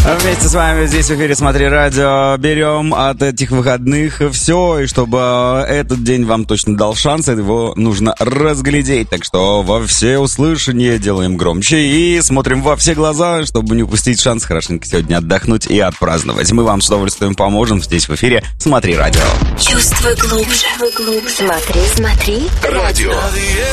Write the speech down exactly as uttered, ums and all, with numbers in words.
Вместе с вами здесь в эфире «Смотри радио». Берем от этих выходных все, и чтобы этот день вам точно дал шанс, его нужно разглядеть. Так что во все услышания делаем громче и смотрим во все глаза, чтобы не упустить шанс хорошенько сегодня отдохнуть и отпраздновать. Мы вам с удовольствием поможем здесь в эфире «Смотри радио». Чувствуй глубже, глубже. Смотри, смотри радио.